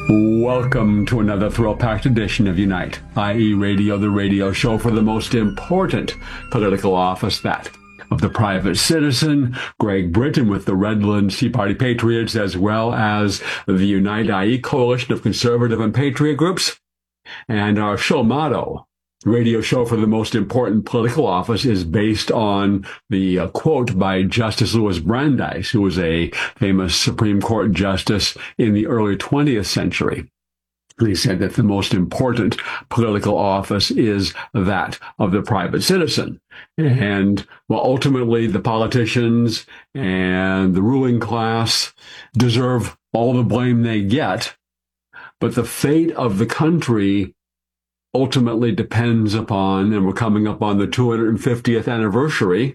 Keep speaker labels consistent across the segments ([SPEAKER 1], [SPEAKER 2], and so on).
[SPEAKER 1] Welcome to another thrill-packed edition of Unite, i.e. Radio, the radio show for the most important political office, that of the private citizen. Greg Britton with the Redlands Tea Party Patriots, as well as the Unite, i.e. coalition of conservative and patriot groups. And our show motto, radio show for the most important political office, is based on the quote by Justice Louis Brandeis, who was a famous Supreme Court justice in the early 20th century. He said that the most important political office is that of the private citizen. And, well, ultimately, the politicians and the ruling class deserve all the blame they get, but the fate of the country ultimately depends upon, and we're coming up on the 250th anniversary,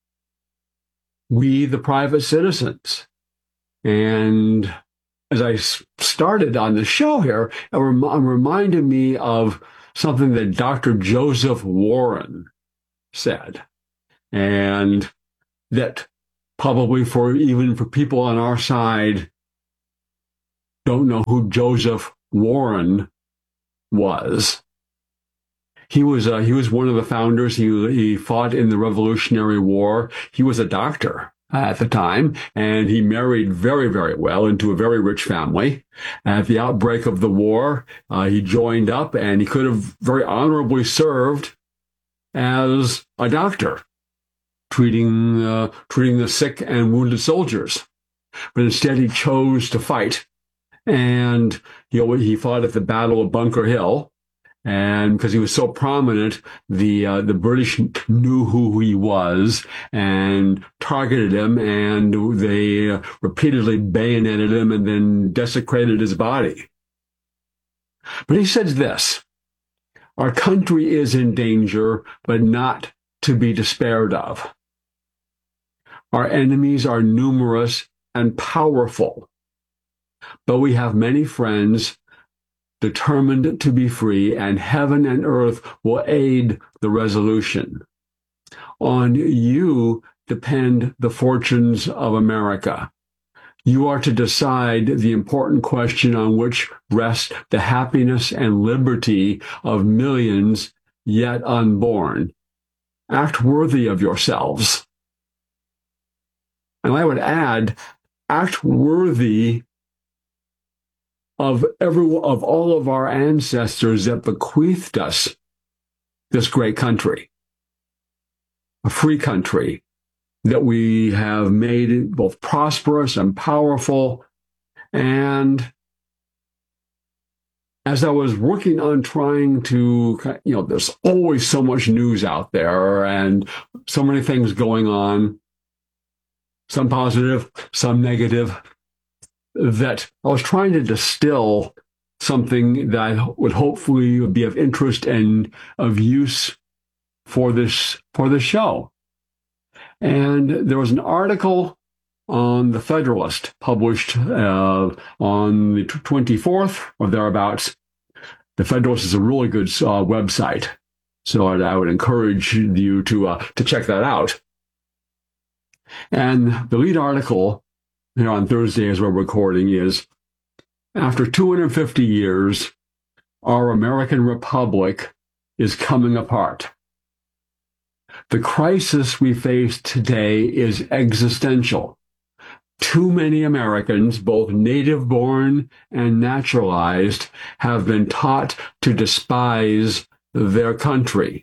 [SPEAKER 1] we, the private citizens. And as I started on the show here, I'm reminded me of something that Dr. Joseph Warren said, and that probably even for people on our side don't know who Joseph Warren was. He was one of the founders. He fought in the Revolutionary War. He was a doctor at the time, and he married very, very well into a very rich family. At the outbreak of the war, he joined up, and he could have very honorably served as a doctor, treating the sick and wounded soldiers. But instead, he chose to fight, and he fought at the Battle of Bunker Hill. And because he was so prominent, the British knew who he was and targeted him, and they repeatedly bayoneted him and then desecrated his body. But he says this: our country is in danger, but not to be despaired of. Our enemies are numerous and powerful, but we have many friends determined to be free, and heaven and earth will aid the resolution. On you depend the fortunes of America. You are to decide the important question on which rests the happiness and liberty of millions yet unborn. Act worthy of yourselves. And I would add, act worthy of all of our ancestors that bequeathed us this great country, a free country that we have made both prosperous and powerful. And as I was working on trying to, there's always so much news out there and so many things going on, some positive, some negative, that I was trying to distill something that would hopefully be of interest and of use for this show. And there was an article on the Federalist published on the 24th or thereabouts. The Federalist is a really good website, so I would encourage you to check that out. And the lead article here on Thursday, as we're recording, is: after 250 years, our American Republic is coming apart. The crisis we face today is existential. Too many Americans, both native-born and naturalized, have been taught to despise their country.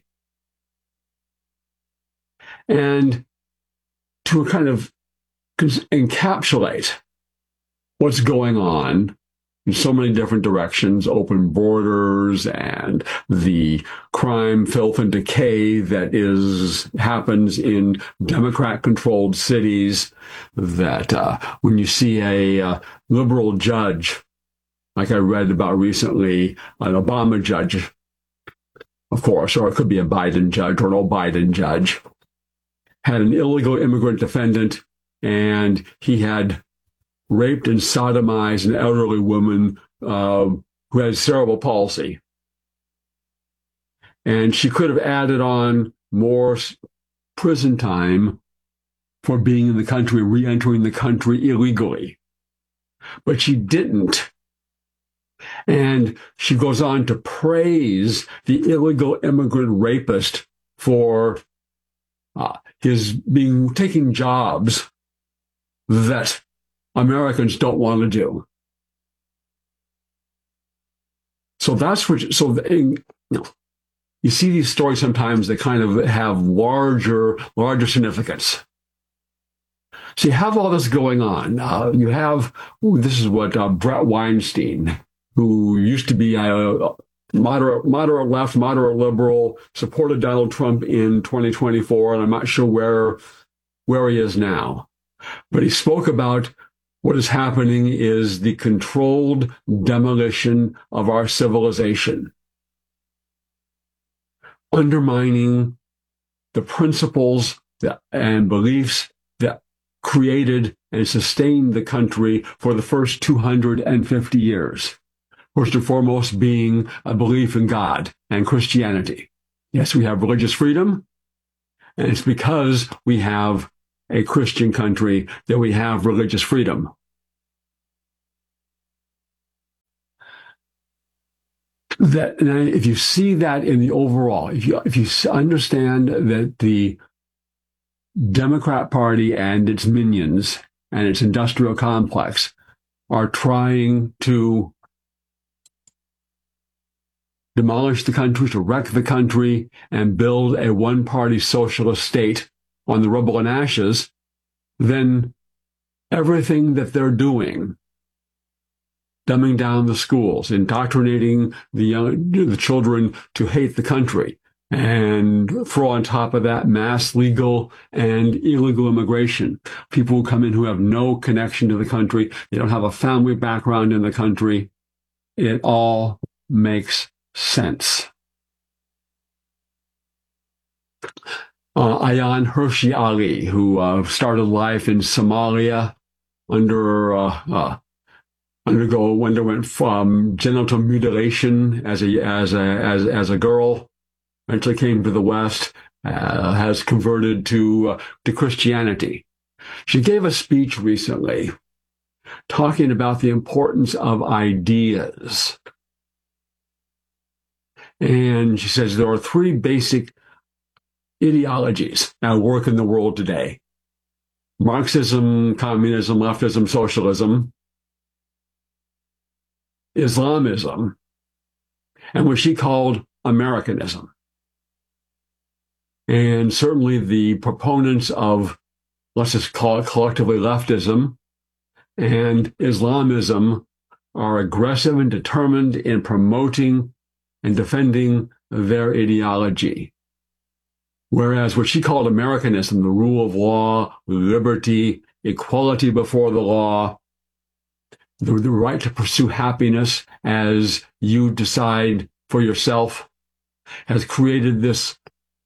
[SPEAKER 1] And to kind of encapsulate what's going on in so many different directions, open borders and the crime, filth, and decay that happens in Democrat-controlled cities, that when you see a liberal judge, like I read about recently, an Obama judge, of course, or it could be a Biden judge or an Biden judge, had an illegal immigrant defendant, and he had raped and sodomized an elderly woman who had cerebral palsy. And she could have added on more prison time for being in the country, re-entering the country illegally. But she didn't. And she goes on to praise the illegal immigrant rapist for his taking jobs that Americans don't want to do. So that's what. You see these stories sometimes that kind of have larger significance. So you have all this going on. You have this is what Brett Weinstein, who used to be a moderate left, moderate liberal, supported Donald Trump in 2024, and I'm not sure where he is now. But he spoke about what is happening is the controlled demolition of our civilization, undermining the principles and beliefs that created and sustained the country for the first 250 years. First and foremost being a belief in God and Christianity. Yes, we have religious freedom, and it's because we have a Christian country that we have religious freedom. That, and if you see that in the overall, if you understand that the Democrat Party and its minions and its industrial complex are trying to demolish the country, to wreck the country, and build a one-party socialist state on the rubble and ashes, then everything that they're doing, dumbing down the schools, indoctrinating the children to hate the country, and throw on top of that mass legal and illegal immigration. People who come in who have no connection to the country, they don't have a family background in the country. It all makes sense. Ayaan Hirsi Ali, who started life in Somalia, underwent genital mutilation as a girl, eventually came to the West, has converted to Christianity. She gave a speech recently talking about the importance of ideas. And she says there are three basic ideologies that work in the world today: Marxism, communism, leftism, socialism, Islamism, and what she called Americanism. And certainly the proponents of, let's just call it collectively, leftism and Islamism are aggressive and determined in promoting and defending their ideology. Whereas what she called Americanism, the rule of law, liberty, equality before the law, the right to pursue happiness as you decide for yourself, has created this,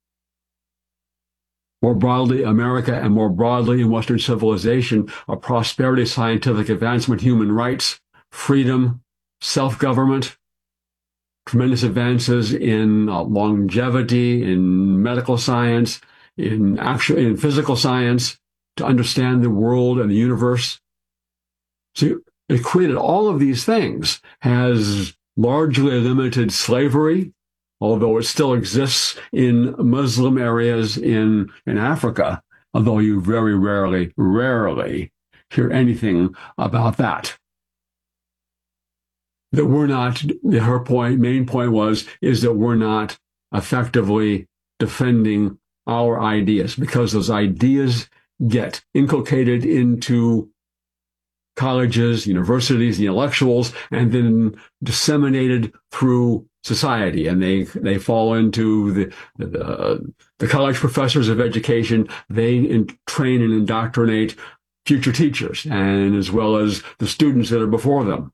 [SPEAKER 1] more broadly America and more broadly in Western civilization, a prosperity, scientific advancement, human rights, freedom, self-government, tremendous advances in longevity, in medical science, in physical science, to understand the world and the universe. So it created all of these things, has largely limited slavery, although it still exists in Muslim areas in Africa, although you very rarely hear anything about that. That we're not, her main point is that we're not effectively defending our ideas, because those ideas get inculcated into colleges, universities, the intellectuals, and then disseminated through society. And they fall into the college professors of education. They train and indoctrinate future teachers, and as well as the students that are before them.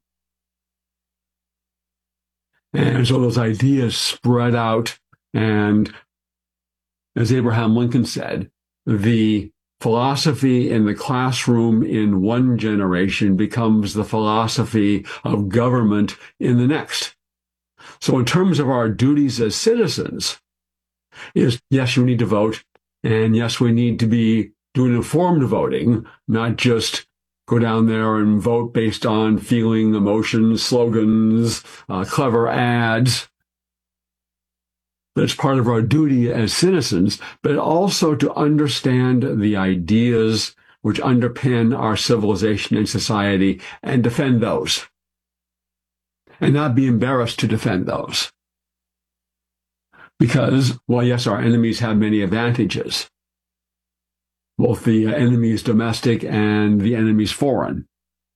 [SPEAKER 1] And so those ideas spread out, and as Abraham Lincoln said, the philosophy in the classroom in one generation becomes the philosophy of government in the next. So in terms of our duties as citizens, is yes, you need to vote, and yes, we need to be doing informed voting, not just go down there and vote based on feeling, emotions, slogans, clever ads. That's part of our duty as citizens, but also to understand the ideas which underpin our civilization and society and defend those. And not be embarrassed to defend those. Because, well, yes, our enemies have many advantages. Both the enemies domestic and the enemies foreign.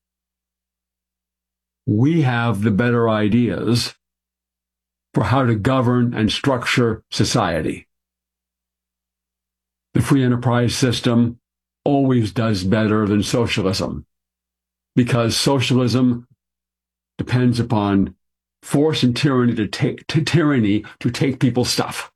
[SPEAKER 1] We have the better ideas for how to govern and structure society. The free enterprise system always does better than socialism, because socialism depends upon force and tyranny to take people's stuff.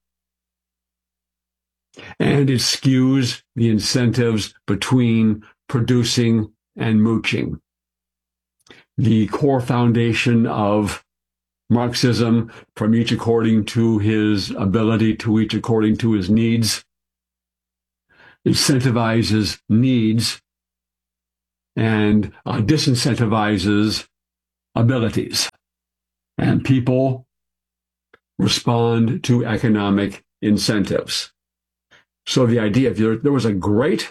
[SPEAKER 1] And it skews the incentives between producing and mooching. The core foundation of Marxism, from each according to his ability to each according to his needs, incentivizes needs and disincentivizes abilities. And people respond to economic incentives. So the idea, if there was a great,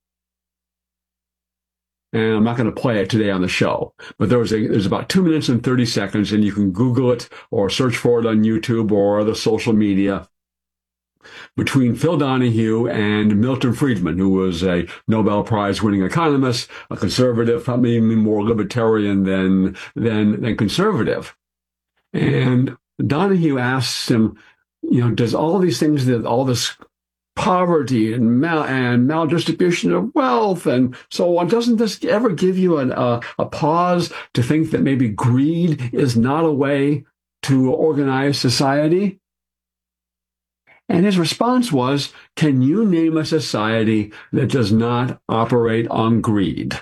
[SPEAKER 1] and I'm not going to play it today on the show, but there's about 2 minutes and 30 seconds, and you can Google it or search for it on YouTube or other social media, between Phil Donahue and Milton Friedman, who was a Nobel Prize winning economist, a conservative, probably more libertarian than conservative. And Donahue asks him, does all these things, all this poverty and maldistribution of wealth and so on, doesn't this ever give you a pause to think that maybe greed is not a way to organize society? And his response was, can you name a society that does not operate on greed?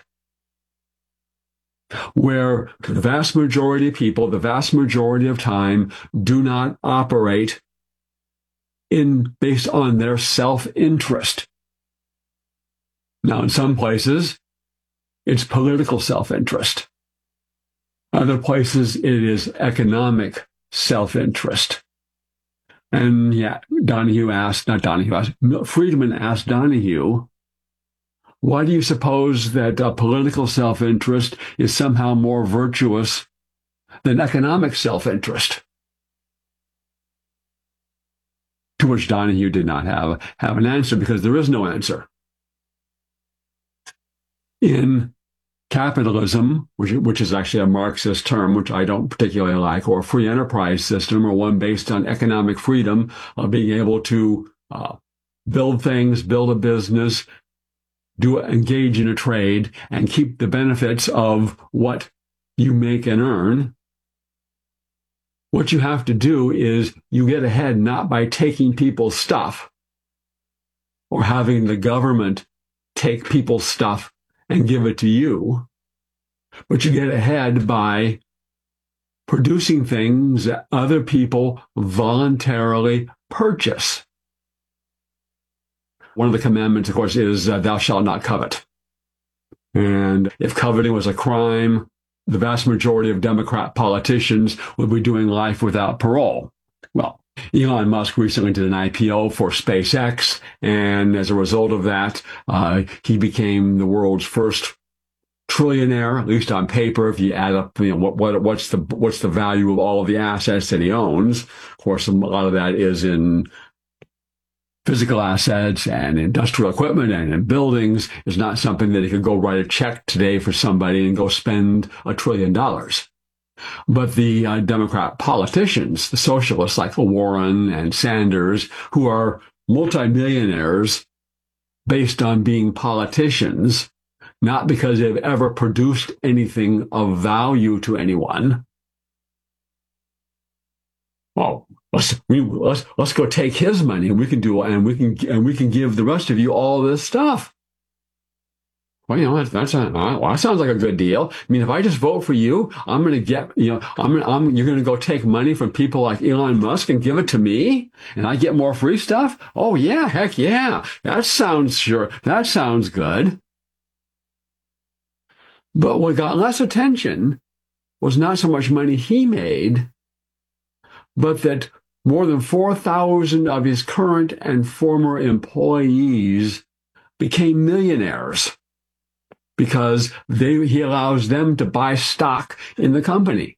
[SPEAKER 1] Where the vast majority of people, the vast majority of time, do not operate based on their self-interest. Now, in some places, it's political self-interest. Other places, it is economic self-interest. And Friedman asked Donahue, why do you suppose that political self-interest is somehow more virtuous than economic self-interest? To which Donahue did not have an answer, because there is no answer. In capitalism, which is actually a Marxist term, which I don't particularly like, or a free enterprise system, or one based on economic freedom, of being able to build things, build a business, engage in a trade, and keep the benefits of what you make and earn. What you have to do is you get ahead not by taking people's stuff or having the government take people's stuff and give it to you, but you get ahead by producing things that other people voluntarily purchase. One of the commandments, of course, is thou shalt not covet. And if coveting was a crime, the vast majority of Democrat politicians would be doing life without parole. Well, Elon Musk recently did an IPO for SpaceX, and as a result of that, he became the world's first trillionaire, at least on paper. If you add up, what's the value of all of the assets that he owns? Of course, a lot of that is in physical assets and industrial equipment and in buildings. Is not something that he could go write a check today for somebody and go spend $1 trillion. But the Democrat politicians, the socialists like Warren and Sanders, who are multimillionaires based on being politicians, not because they've ever produced anything of value to anyone. Well, let's go take his money, and we can give the rest of you all this stuff. Well, that sounds like a good deal. I mean, if I just vote for you, I'm going to get, you're going to go take money from people like Elon Musk and give it to me, and I get more free stuff? Oh yeah, heck yeah. That sounds good. But what got less attention was not so much money he made, but that more than 4,000 of his current and former employees became millionaires because he allows them to buy stock in the company.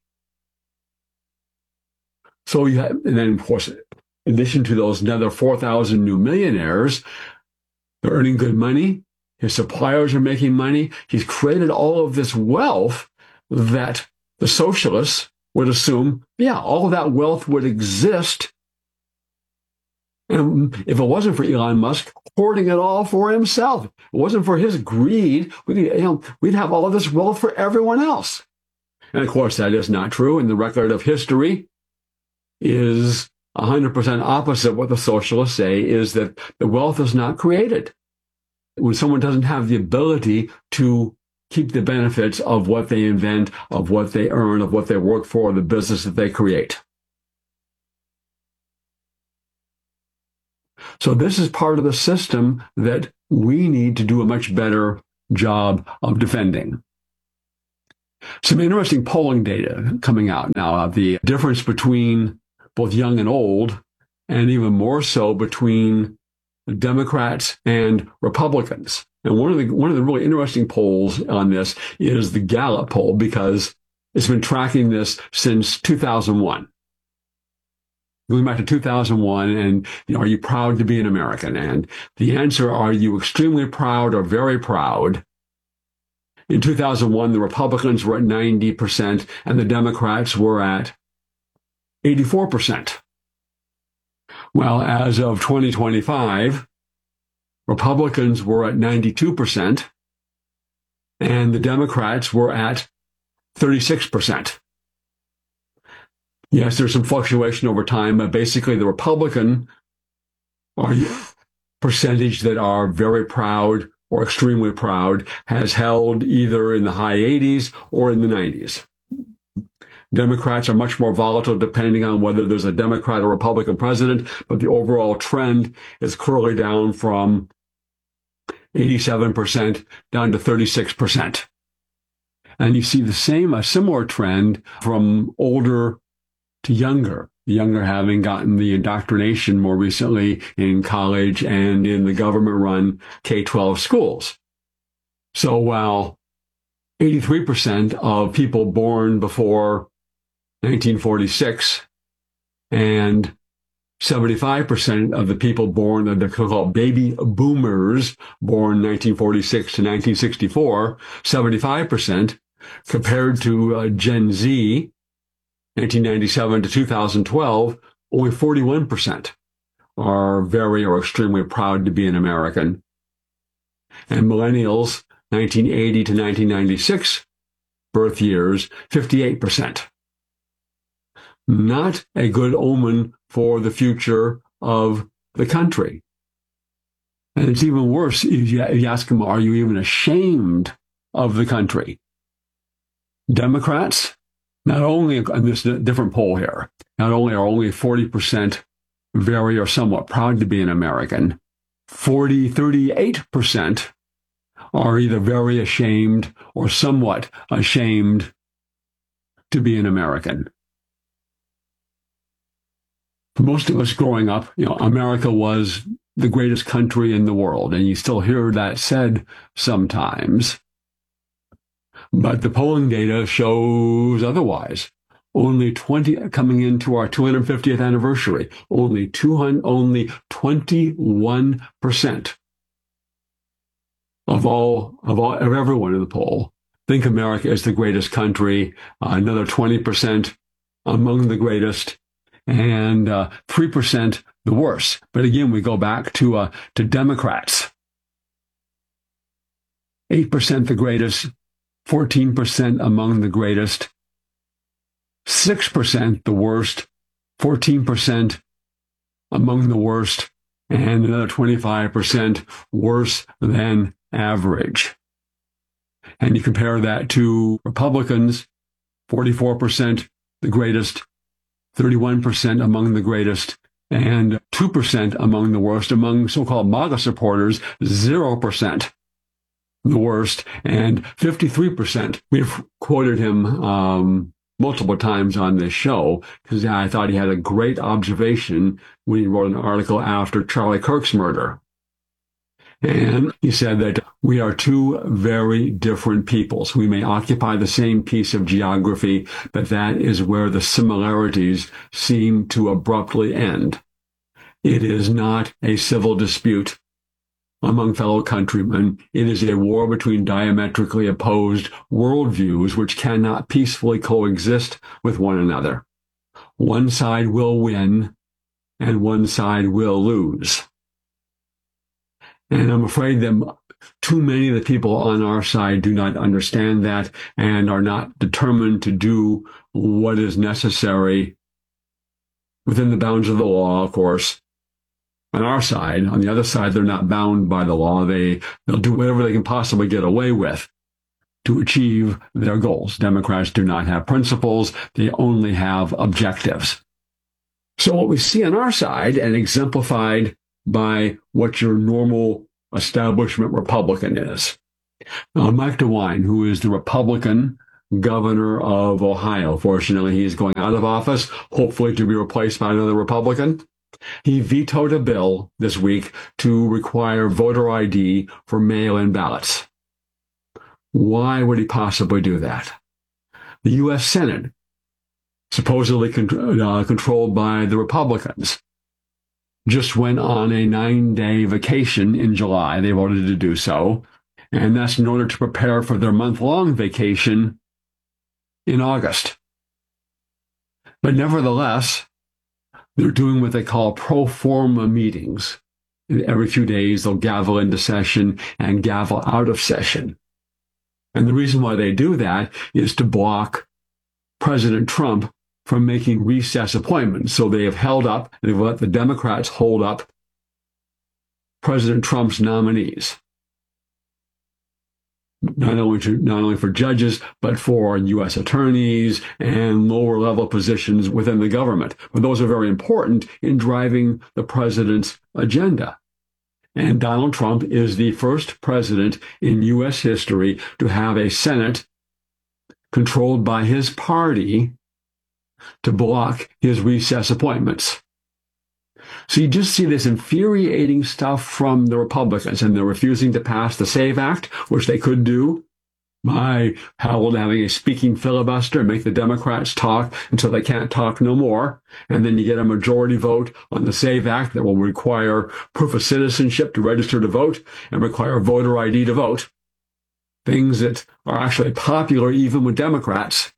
[SPEAKER 1] So and then, of course, in addition to those another 4,000 new millionaires, they're earning good money. His suppliers are making money. He's created all of this wealth that the socialists would assume, yeah, all of that wealth would exist. And if it wasn't for Elon Musk hoarding it all for himself, it wasn't for his greed, we'd have all of this wealth for everyone else. And of course, that is not true. And the record of history is 100% opposite what the socialists say, is that the wealth is not created. When someone doesn't have the ability to keep the benefits of what they invent, of what they earn, of what they work for, the business that they create. So this is part of the system that we need to do a much better job of defending. Some interesting polling data coming out now, the difference between both young and old, and even more so between Democrats and Republicans. And one of the really interesting polls on this is the Gallup poll, because it's been tracking this since 2001. Going back to 2001, and are you proud to be an American? And the answer, are you extremely proud or very proud? In 2001, the Republicans were at 90%, and the Democrats were at 84%. Well, as of 2025, Republicans were at 92%, and the Democrats were at 36%. Yes, there's some fluctuation over time, but basically the Republican percentage that are very proud or extremely proud has held either in the high 80s or in the 90s. Democrats are much more volatile depending on whether there's a Democrat or Republican president, but the overall trend is clearly down from 87% down to 36%. And you see a similar trend from older to younger, the younger having gotten the indoctrination more recently in college and in the government-run K-12 schools. So while 83% of people born before 1946 and 75% of the people born, the so-called baby boomers born 1946 to 1964, 75%, compared to Gen Z, 1997 to 2012, only 41% are very or extremely proud to be an American. And millennials, 1980 to 1996 birth years, 58%. Not a good omen for the future of the country. And it's even worse if you ask them, are you even ashamed of the country? Democrats, not only, and this is a different poll here, not only are only 40% very or somewhat proud to be an American, 38% are either very ashamed or somewhat ashamed to be an American. For most of us growing up, America was the greatest country in the world, and you still hear that said sometimes. But the polling data shows otherwise. Only 20, coming into our 250th anniversary, only 21% of everyone in the poll think America is the greatest country. Another 20% among the greatest, and 3% the worst. But again, we go back to Democrats. 8% the greatest, 14% among the greatest, 6% the worst, 14% among the worst, and another 25% worse than average. And you compare that to Republicans, 44% the greatest, 31% among the greatest, and 2% among the worst. Among so-called MAGA supporters, 0%. the worst, and 53%. We've quoted him multiple times on this show because I thought he had a great observation when he wrote an article after Charlie Kirk's murder. And he said that we are two very different peoples. We may occupy the same piece of geography, but that is where the similarities seem to abruptly end. It is not a civil dispute among fellow countrymen. It is a war between diametrically opposed worldviews which cannot peacefully coexist with one another. One side will win, and one side will lose. And I'm afraid that too many of the people on our side do not understand that and are not determined to do what is necessary within the bounds of the law, of course. On our side, on the other side, they're not bound by the law. They'll do whatever they can possibly get away with to achieve their goals. Democrats do not have principles. They only have objectives. So what we see on our side, and exemplified by what your normal establishment Republican is. Mike DeWine, who is the Republican governor of Ohio. Fortunately, he is going out of office, hopefully to be replaced by another Republican. He vetoed a bill this week to require voter ID for mail-in ballots. Why would he possibly do that? The U.S. Senate, supposedly controlled by the Republicans, just went on a 9-day vacation in July. They voted to do so. And that's in order to prepare for their month-long vacation in August. But nevertheless, they're doing what they call pro forma meetings. Every few days, they'll gavel into session and gavel out of session. And the reason why they do that is to block President Trump from making recess appointments. So they have held up, they've let the Democrats hold up President Trump's nominees. Not only for judges, but for U.S. attorneys and lower level positions within the government. But those are very important in driving the president's agenda. And Donald Trump is the first president in U.S. history to have a Senate controlled by his party to block his recess appointments. So you just see this infuriating stuff from the Republicans, and they're refusing to pass the SAVE Act, which they could do by having a speaking filibuster and make the Democrats talk until they can't talk no more. And then you get a majority vote on the SAVE Act that will require proof of citizenship to register to vote and require voter ID to vote. Things that are actually popular even with Democrats.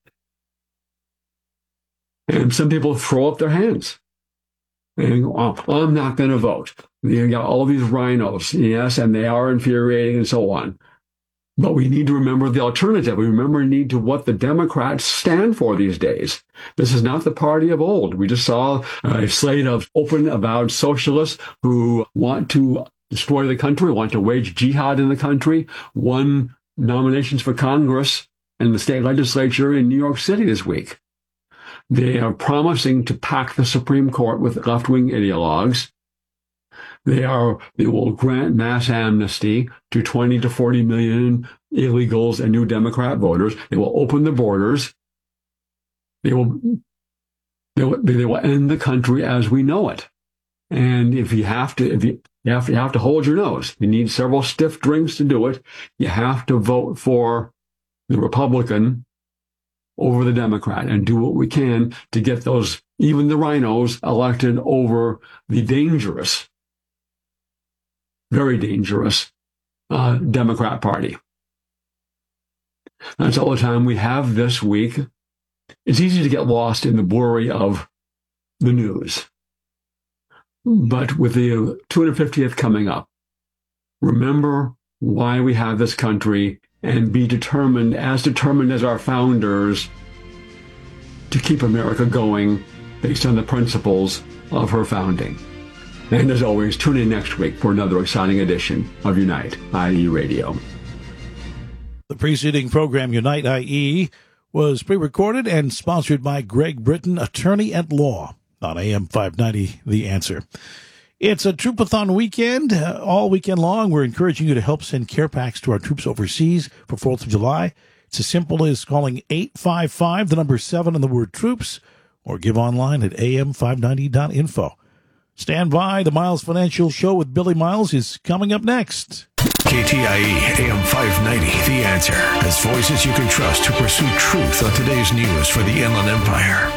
[SPEAKER 1] And some people throw up their hands. And I'm not going to vote. You got all these rhinos, yes, and they are infuriating and so on. But we need to remember the alternative. We need to what the Democrats stand for these days. This is not the party of old. We just saw a slate of open, avowed socialists who want to destroy the country, want to wage jihad in the country, won nominations for Congress and the state legislature in New York City this week. They are promising to pack the Supreme Court with left-wing ideologues. They will grant mass amnesty to 20 to 40 million illegals and new Democrat voters. They will open the borders. They will end the country as we know it. And if you have to hold your nose. You need several stiff drinks to do it. You have to vote for the Republican over the Democrat and do what we can to get those, even the rhinos, elected over the dangerous, very dangerous Democrat Party. That's all the time we have this week. It's easy to get lost in the blurry of the news. But with the 250th coming up, remember why we have this country and be determined as our founders, to keep America going based on the principles of her founding. And as always, tune in next week for another exciting edition of Unite IE Radio.
[SPEAKER 2] The preceding program, Unite IE, was pre-recorded and sponsored by Greg Britton, attorney at law, on AM 590, The Answer. It's a Troopathon weekend. All weekend long, we're encouraging you to help send care packs to our troops overseas for 4th of July. It's as simple as calling 855, the number 7 and the word troops, or give online at am590.info. Stand by. The Miles Financial Show with Billy Miles is coming up next.
[SPEAKER 3] KTIE AM 590, The Answer, has voices you can trust to pursue truth on today's news for the Inland Empire.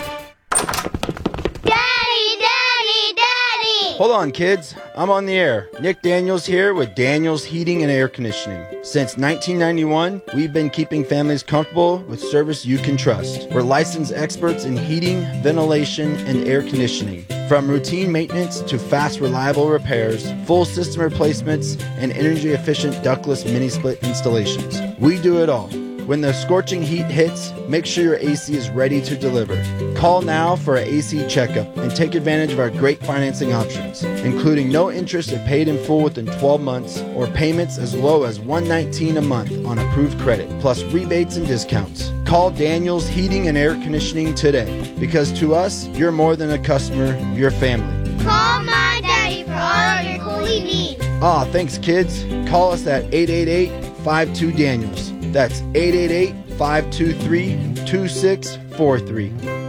[SPEAKER 4] Hold on, kids. I'm on the air. Nick Daniels here with Daniels Heating and Air Conditioning. Since 1991, we've been keeping families comfortable with service you can trust. We're licensed experts in heating, ventilation, and air conditioning. From routine maintenance to fast, reliable repairs, full system replacements, and energy-efficient ductless mini-split installations. We do it all. When the scorching heat hits, make sure your AC is ready to deliver. Call now for an AC checkup and take advantage of our great financing options, including no interest if paid in full within 12 months or payments as low as $119 a month on approved credit, plus rebates and discounts. Call Daniels Heating and Air Conditioning today, because to us, you're more than a customer, you're family.
[SPEAKER 5] Call my daddy for all of your cooling needs.
[SPEAKER 4] Thanks, kids. Call us at 888-52-DANIELS. That's 888-523-2643.